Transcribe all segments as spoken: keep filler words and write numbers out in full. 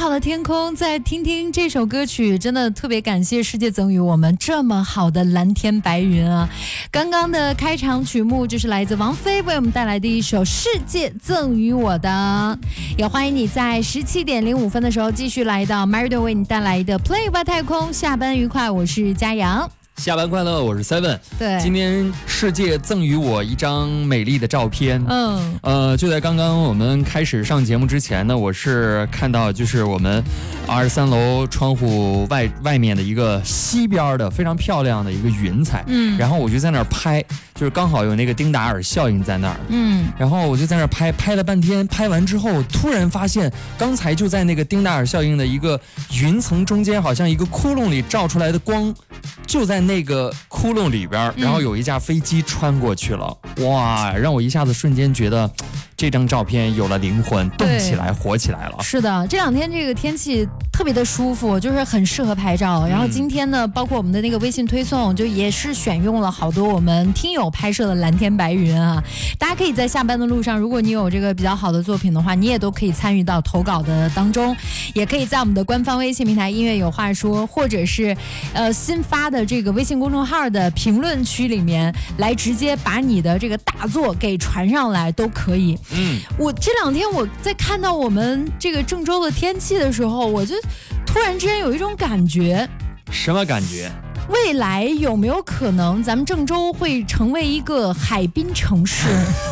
好的天空，再听听这首歌曲，真的特别感谢世界赠予我们这么好的蓝天白云啊！刚刚的开场曲目就是来自王菲为我们带来的一首《世界赠予我的》，也欢迎你在十七点零五分的时候继续来到 Marido 为你带来的 Play 吧太空，下班愉快，我是嘉阳。 下班快乐，我是 Seven。 对， 今天世界赠予我一张美丽的照片。 嗯， 呃，就在刚刚我们开始上节目之前呢，我是看到就是我们二十三楼窗户外外面的一个西边的非常漂亮的一个云彩。嗯，然后我就在那儿拍，就是刚好有那个丁达尔效应在那儿。嗯，然后我就在那儿拍，拍了半天，拍完之后突然发现，刚才就在那个丁达尔效应的一个云层中间，好像一个窟窿里照出来的光，就在那个窟窿里边，然后有一架飞机穿过去了。嗯、哇，让我一下子瞬间觉得这张照片有了灵魂，动起来，活起来了。 是的，这两天这个天气特别的舒服，就是很适合拍照。然后今天呢，包括我们的那个微信推送，就也是选用了好多我们听友拍摄的蓝天白云啊。大家可以在下班的路上，如果你有这个比较好的作品的话，你也都可以参与到投稿的当中，也可以在我们的官方微信平台音乐有话说，或者是呃新发的这个微信公众号的评论区里面来直接把你的这个大作给传上来都可以。嗯，我这两天我在看到我们这个郑州的天气的时候，我就突然之间有一种感觉。 什么感觉？ 未来有没有可能咱们郑州会成为一个海滨城市？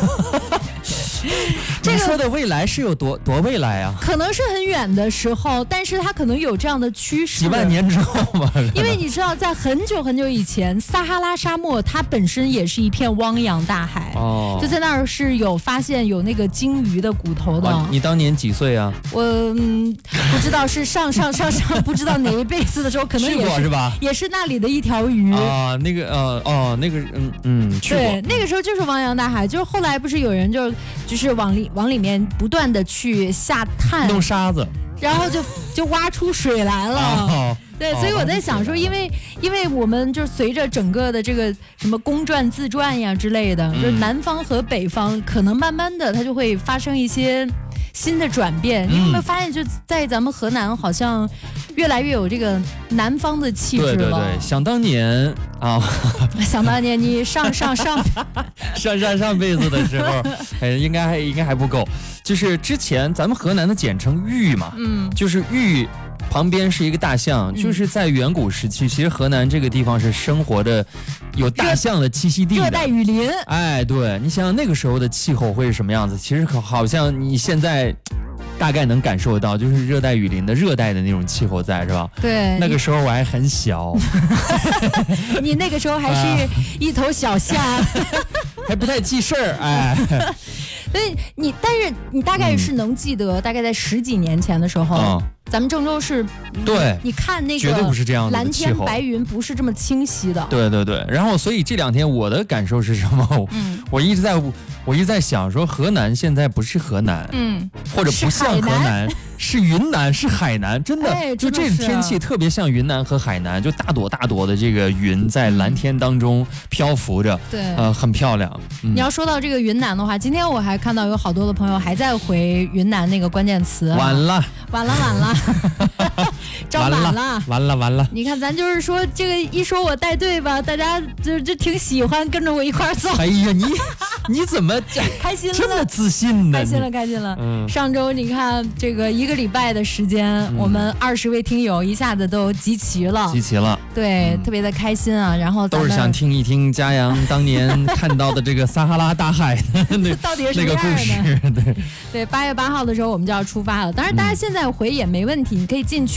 这个、你说的未来是有多多未来啊？ 可能是很远的时候，但是它可能有这样的趋势。 几万年之后嘛。 因为你知道，在很久很久以前，撒哈拉沙漠它本身也是一片汪洋大海。哦。就在那儿是有发现有那个鲸鱼的骨头的。 哦、你当年几岁啊？ 我嗯不知道是上上上上不知道哪一辈子的时候，可能也是, 去过是吧？ 也是那里的一条鱼啊，那个呃哦那个嗯嗯去过。 对，那个时候就是汪洋大海，就是后来不是有人就就是往里往里面不断的去下探， 弄沙子， 然后就就挖出水来了。哦、对，所以我在想说，因为因为我们就随着整个的这个什么公转自转呀之类的，嗯、就是南方和北方可能慢慢的它就会发生一些新的转变。你有没有发现，就在咱们河南好像越来越有这个南方的气质了？ 对对对，想当年啊， 想当年你上上上上上上辈子的时候，哎，应该还应该还不够。就是之前咱们河南的简称豫嘛，嗯，就是豫旁边是一个大象，嗯、就是在远古时期，其实河南这个地方是生活的有大象的栖息地的， 热带雨林。 哎，对，你想想那个时候的气候会是什么样子？其实好像你现在大概能感受到，就是热带雨林的热带的那种气候在，是吧？ 对， 那个时候我还很小， 你那个时候还是一头小象， 还不太记事儿，哎。 所以你，但是你大概是能记得，嗯、大概在十几年前的时候，嗯、咱们郑州是， 对， 你看那个绝对不是这样的蓝天白云不是这么清晰的。 对对对，然后所以这两天我的感受是什么？嗯、我一直在我一直在想说，河南现在不是河南，嗯，或者不像河南，是云南，是海南，真的， 哎、 就这种天气特别像云南和海南，就大朵大朵的这个云在蓝天当中漂浮着， 对， 呃，很漂亮。 嗯、你要说到这个云南的话，今天我还看到有好多的朋友还在回云南那个关键词， 完了， 完了，完了，招满了， 完了，完了。 你看，咱就是说这个一说我带队吧，大家就就挺喜欢跟着我一块走。 哎呀，你你怎么开心了？ 这么自信呢？ 开心了，开心了。嗯，上周你看这个一个礼拜的时间，嗯、我们二十位听友一下子都集齐了， 集齐了， 对，嗯、特别的开心啊。然后都是想听一听嘉阳当年看到的这个撒哈拉大海的那到底是那个故事。对对，八月八号的时候我们就要出发了。当然，大家现在回也没问题，你可以进去。